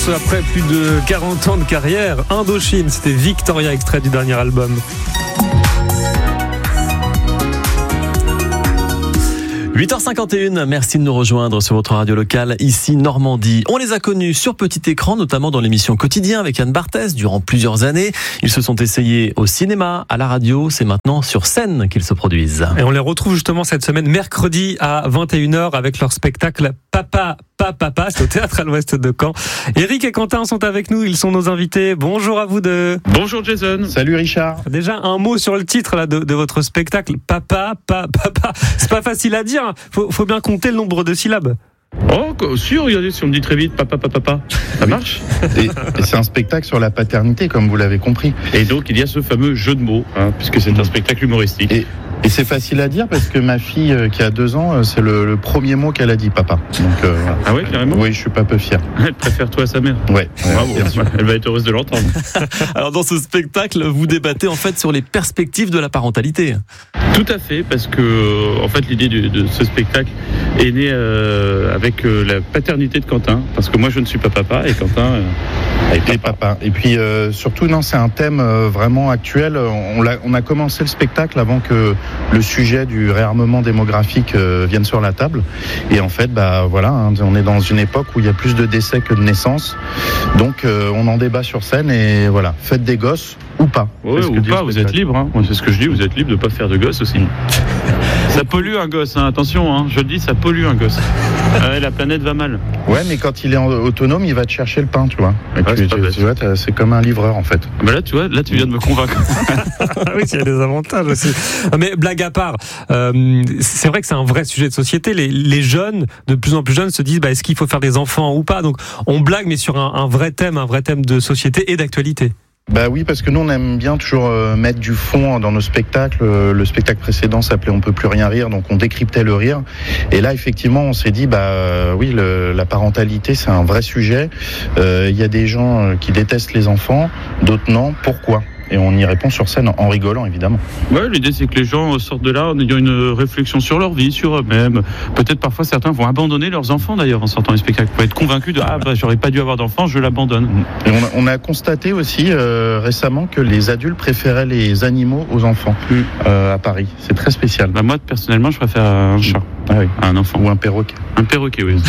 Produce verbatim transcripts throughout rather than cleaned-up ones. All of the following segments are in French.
Après plus de quarante ans de carrière, Indochine, c'était Victoria, extrait du dernier album. huit heures cinquante et une, merci de nous rejoindre sur votre radio locale, ici Normandie. On les a connus sur petit écran, notamment dans l'émission Quotidien avec Yann Barthès durant plusieurs années. Ils se sont essayés au cinéma, à la radio, c'est maintenant sur scène qu'ils se produisent. Et on les retrouve justement cette semaine, mercredi à vingt et une heures, avec leur spectacle Papa, Papa, Papa, c'est au Théâtre à l'Ouest de Caen. Eric et Quentin sont avec nous, ils sont nos invités. Bonjour à vous deux. Bonjour Jason. Salut Richard. Déjà un mot sur le titre là, de, de votre spectacle, Papa, Papa, Papa. C'est pas facile à dire, faut, faut bien compter le nombre de syllabes. Oh, sûr, regardez, si on me dit très vite, papa, papa, papa, ça marche. Et, et c'est un spectacle sur la paternité, comme vous l'avez compris. Et donc, il y a ce fameux jeu de mots, hein, puisque c'est un spectacle humoristique. Et, et c'est facile à dire parce que ma fille, euh, qui a deux ans, euh, c'est le, le premier mot qu'elle a dit, papa. Donc, euh, ah ouais, carrément. Oui, je suis pas peu fier. Elle préfère toi à sa mère. Ouais. Bravo. Bien sûr. Elle va être heureuse de l'entendre. Alors, dans ce spectacle, vous débattez en fait sur les perspectives de la parentalité. Tout à fait, parce que en fait, l'idée de, de ce spectacle est née euh, avec euh, la paternité de Quentin, parce que moi, je ne suis pas papa et Quentin. Euh, Et papa. Et puis euh, surtout, non, c'est un thème euh, vraiment actuel. On a, on a commencé le spectacle avant que le sujet du réarmement démographique euh, vienne sur la table. Et en fait, bah voilà, hein, on est dans une époque où il y a plus de décès que de naissances. Donc, euh, on en débat sur scène et voilà, faites des gosses ou pas. Ouais, ou pas, vous êtes libre. Hein. Moi, c'est ce que je dis, vous êtes libre de ne pas faire de gosses aussi. Ça pollue un gosse, hein. Attention, hein. Je le dis, ça pollue un gosse. Ouais, la planète va mal. Ouais, mais quand il est autonome, il va te chercher le pain, tu vois. Et ouais, tu, tu, tu vois, c'est comme un livreur en fait. Bah là, tu vois, là, tu viens de me convaincre. Oui, il y a des avantages aussi. Mais blague à part, euh, c'est vrai que c'est un vrai sujet de société. Les, les jeunes, de plus en plus jeunes, se disent bah, est-ce qu'il faut faire des enfants ou pas. Donc, on blague, mais sur un, un vrai thème, un vrai thème de société et d'actualité. Bah oui, parce que nous on aime bien toujours euh, mettre du fond dans nos spectacles. Euh, le spectacle précédent s'appelait On peut plus rien rire, donc on décryptait le rire. Et là effectivement on s'est dit bah euh, oui, le, la parentalité c'est un vrai sujet. Il euh, y a des gens qui détestent les enfants, d'autres non. Pourquoi ? Et on y répond sur scène en rigolant, évidemment. Ouais, l'idée c'est que les gens sortent de là en ayant une réflexion sur leur vie, sur eux-mêmes. Peut-être parfois certains vont abandonner leurs enfants d'ailleurs en sortant du spectacle. Pour être convaincus de ah bah j'aurais pas dû avoir d'enfants, je l'abandonne. Et on a, on a constaté aussi euh, récemment que les adultes préféraient les animaux aux enfants mmh. euh, à Paris. C'est très spécial. Bah moi personnellement je préfère un chat ah oui. à un enfant. Ou un perroquet. Un perroquet, oui.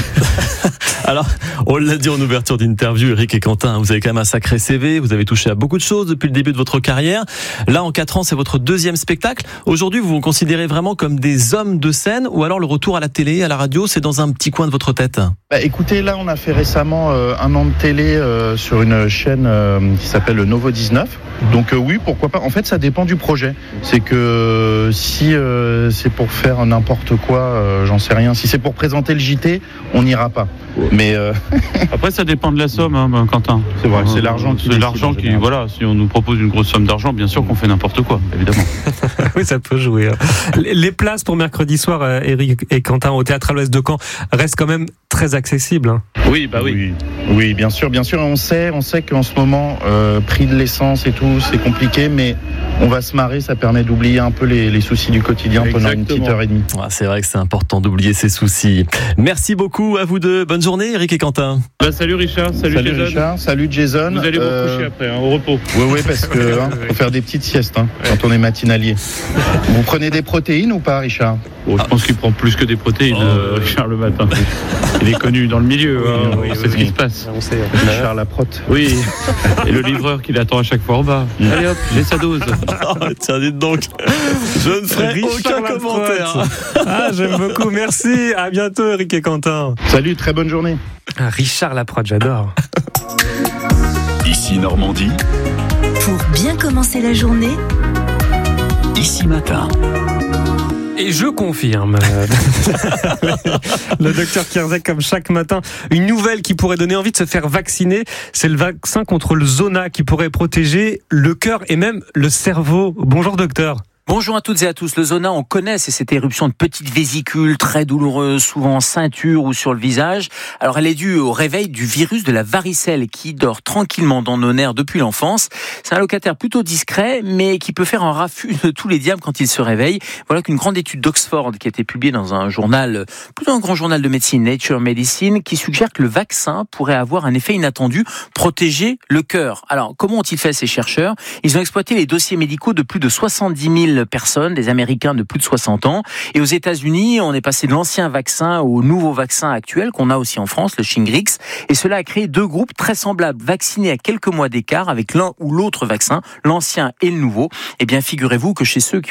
Alors, on l'a dit en ouverture d'interview, Eric et Quentin, vous avez quand même un sacré C V, vous avez touché à beaucoup de choses depuis le début de votre carrière. Là, en quatre ans, c'est votre deuxième spectacle. Aujourd'hui, vous vous considérez vraiment comme des hommes de scène ou alors le retour à la télé, à la radio, c'est dans un petit coin de votre tête ? Bah, écoutez, là, on a fait récemment euh, un an de télé euh, sur une chaîne euh, qui s'appelle le Novo dix-neuf. Donc euh, oui, pourquoi pas. En fait, ça dépend du projet. C'est que euh, si euh, c'est pour faire n'importe quoi, euh, j'en sais rien. Si c'est pour présenter le J T, on n'ira pas. Mais euh... après, ça dépend de la somme, hein, Quentin. C'est vrai, c'est l'argent qui. C'est l'argent qui, voilà. Si on nous propose une grosse somme d'argent, bien sûr qu'on fait n'importe quoi, évidemment. Oui, ça peut jouer. Les places pour mercredi soir, Eric et Quentin, au Théâtre à l'Ouest de Caen, restent quand même très accessibles. Hein. Oui, bah oui. oui. Oui, bien sûr, bien sûr. On sait, on sait qu'en ce moment, euh, prix de l'essence et tout, c'est compliqué, mais on va se marrer. Ça permet d'oublier un peu les, les soucis du quotidien pendant une petite heure et demie. Ouais, c'est vrai que c'est important d'oublier ses soucis. Merci beaucoup à vous deux. Bonne journée, Eric et Quentin. Bah, salut Richard, salut, salut Jason. Richard, salut Jason. Vous allez vous euh... coucher après, hein, au repos. Oui, oui, parce que hein, faut faire des petites siestes hein, ouais. quand on est matinalier. Vous prenez des protéines ou pas, Richard ? Oh, je pense qu'il prend plus que des protéines, oh, euh, Richard, le matin. Il est connu dans le milieu, oui, hein, oui, c'est oui, ce qui oui. se passe. On sait, Richard Laprotte. Oui, et le livreur qui l'attend à chaque fois en bas. Allez hop, j'ai sa dose. Oh, tiens, dites donc, je ne ferai Richard aucun Laprotte. Commentaire. Ah, j'aime beaucoup, merci. À bientôt, Eric et Quentin. Salut, très bonne journée. Ah, Richard Laprotte, j'adore. Ici Normandie. Pour bien commencer la journée. Ici Matin. Et je confirme, le docteur Kierzek, comme chaque matin, une nouvelle qui pourrait donner envie de se faire vacciner, c'est le vaccin contre le zona qui pourrait protéger le cœur et même le cerveau. Bonjour docteur. Bonjour à toutes et à tous. Le zona, on connaît, c'est cette éruption de petites vésicules très douloureuses, souvent en ceinture ou sur le visage. Alors elle est due au réveil du virus de la varicelle qui dort tranquillement dans nos nerfs depuis l'enfance. C'est un locataire plutôt discret, mais qui peut faire un raffut de tous les diables quand il se réveille. Voilà qu'une grande étude d'Oxford qui a été publiée dans un journal, plutôt un grand journal de médecine, Nature Medicine, qui suggère que le vaccin pourrait avoir un effet inattendu, protéger le cœur. Alors comment ont-ils fait ces chercheurs ? Ils ont exploité les dossiers médicaux de plus de soixante-dix mille personnes, des Américains de plus de soixante ans. Et aux États-Unis, on est passé de l'ancien vaccin au nouveau vaccin actuel qu'on a aussi en France, le Shingrix. Et cela a créé deux groupes très semblables, vaccinés à quelques mois d'écart avec l'un ou l'autre vaccin, l'ancien et le nouveau. Eh bien, figurez-vous que chez ceux qui